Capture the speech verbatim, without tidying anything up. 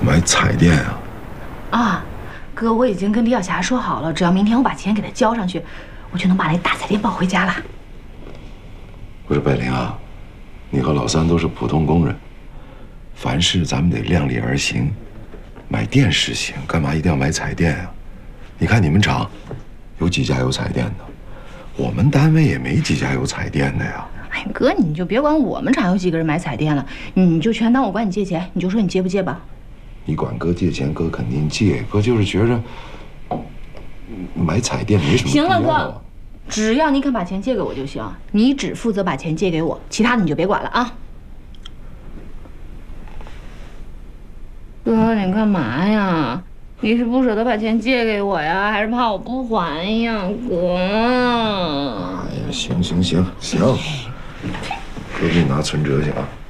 买彩电啊？ 啊，哥，我已经跟李晓霞说好了，只要明天我把钱给她交上去，我就能把那大彩电抱回家了。 不是百灵啊，你和老三都是普通工人，凡事咱们得量力而行。买电视行，干嘛一定要买彩电啊？你看你们厂有几家有彩电的，我们单位也没几家有彩电的呀。 哎，哥，你就别管我们厂有几个人买彩电了，你就全当我管你借钱，你就说你借不借吧。 你管哥借钱，哥肯定借。哥就是觉着买彩电没什么必要啊。 行了，哥，只要你肯把钱借给我就行，你只负责把钱借给我，其他的你就别管了啊。哥，你干嘛呀？你是不舍得把钱借给我呀，还是怕我不还呀，哥？ 哎呀，行行行行，哥给你拿存折去啊。